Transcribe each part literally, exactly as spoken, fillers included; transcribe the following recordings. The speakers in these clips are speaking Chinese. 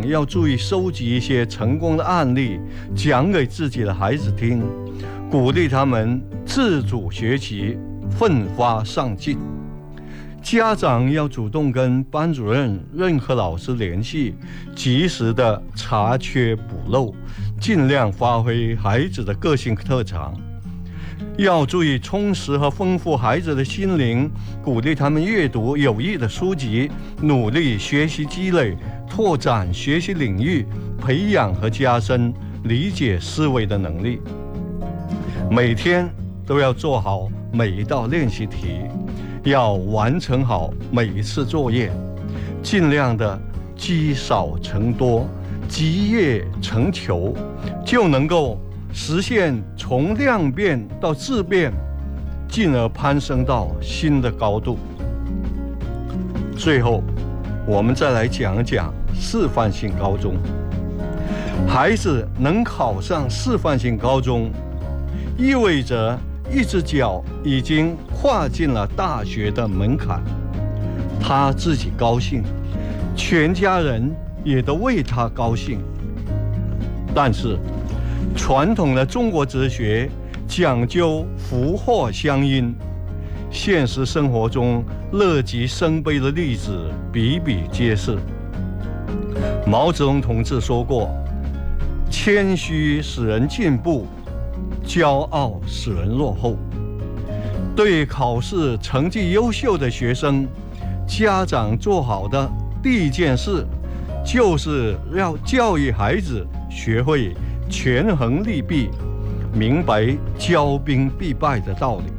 长要注意收集一些成功的案例，讲给自己的孩子听，鼓励他们自主学习，奋发上进。家长要主动跟班主任、任课老师联系，及时的查缺补漏，尽量发挥孩子的个性特长。要注意充实和丰富孩子的心灵，鼓励他们阅读有益的书籍，努力学习积累，拓展学习领域，培养和加深理解思维的能力。每天都要做好每一道练习题，要完成好每一次作业，尽量的积少成多，积业成裘，就能够实现从量变到质变，进而攀升到新的高度。最后，我们再来讲讲示范性高中。孩子能考上示范性高中，意味着一只脚已经跨进了大学的门槛，他自己高兴，全家人也都为他高兴。但是传统的中国哲学讲究福祸相因，现实生活中乐极生悲的例子比比皆是。毛泽东同志说过，谦虚使人进步，骄傲使人落后。对考试成绩优秀的学生，家长做好的第一件事，就是要教育孩子学会权衡利弊，明白骄兵必败的道理。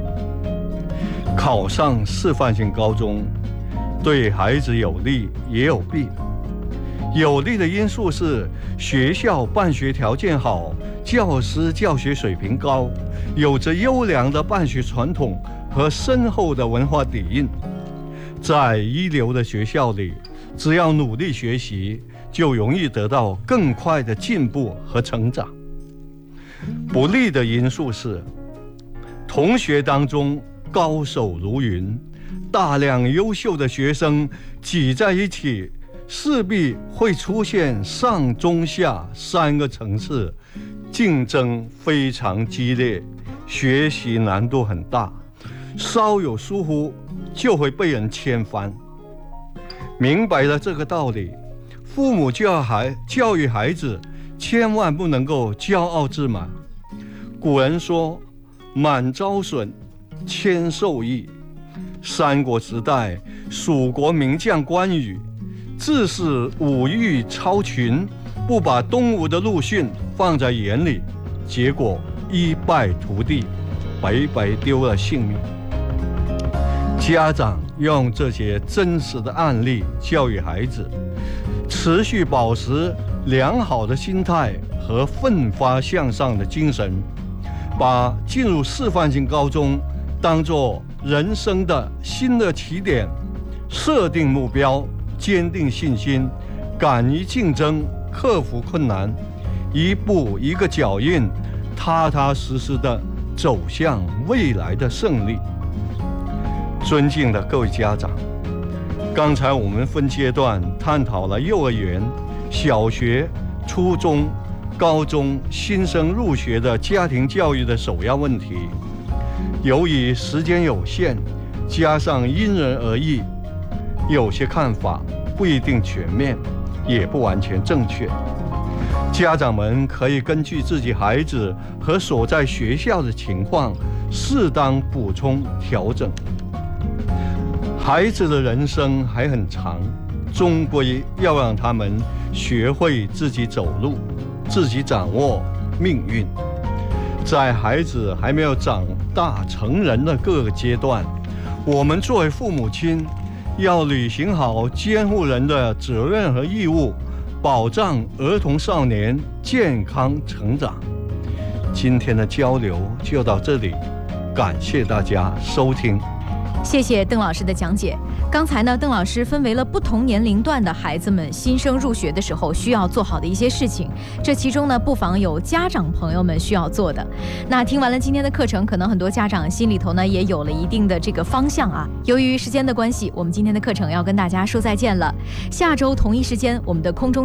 考上示范性高中，对孩子有利也有弊。有利的因素是学校办学条件好，教师教学水平高，有着优良的办学传统和深厚的文化底蕴。在一流的学校里，只要努力学习，就容易得到更快的进步和成长。不利的因素是，同学当中高手如云，大量优秀的学生挤在一起，势必会出现上中下三个层次，竞争非常激烈，学习难度很大，稍有疏忽就会被人牵翻。明白了这个道理，父母就要孩教育孩子，千万不能够骄傲自满。古人说，满招损，谦受益。三国时代，蜀国名将关羽自恃武艺超群，不把东吴的陆逊放在眼里，结果一败涂地，白白丢了性命。家长用这些真实的案例教育孩子，持续保持良好的心态和奋发向上的精神，把进入示范性高中当作人生的新的起点，设定目标，坚定信心，敢于竞争，克服困难，一步一个脚印，踏踏实实地走向未来的胜利。尊敬的各位家长，刚才我们分阶段探讨了幼儿园、小学、初中、高中新生入学的家庭教育的首要问题。由于时间有限，加上因人而异，有些看法不一定全面，也不完全正确。家长们可以根据自己孩子和所在学校的情况，适当补充调整。孩子的人生还很长，终归要让他们学会自己走路，自己掌握命运。在孩子还没有长大成人的各个阶段，我们作为父母亲，要履行好监护人的责任和义务，保障儿童少年健康成长。今天的交流就到这里，感谢大家收听。 谢谢邓老师的讲解。刚才呢，邓老师分为了不同年龄段的孩子们新生入学的时候需要做好的一些事情，这其中呢，不妨有家长朋友们需要做的。那听完了今天的课程，可能很多家长心里头呢也有了一定的这个方向啊。由于时间的关系，我们今天的课程要跟大家说再见了。下周同一时间，我们的空中